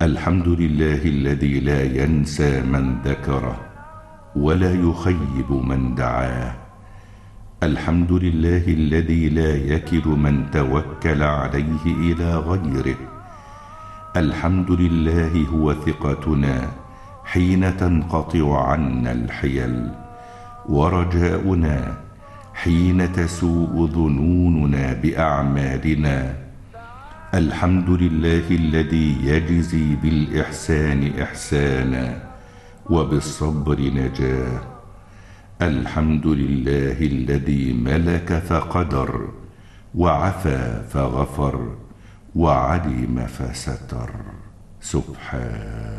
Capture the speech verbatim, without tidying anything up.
الحمد لله الذي لا ينسى من ذكره ولا يخيب من دعاه. الحمد لله الذي لا يكل من توكل عليه إلى غيره. الحمد لله هو ثقتنا حين تنقطع عنا الحيل، ورجاؤنا حين تسوء ظنوننا بأعمالنا. الحمد لله الذي يجزي بالإحسان إحسانا وبالصبر نجاه. الحمد لله الذي ملك فقدر، وعفا فغفر، وعلم فستر. سبحان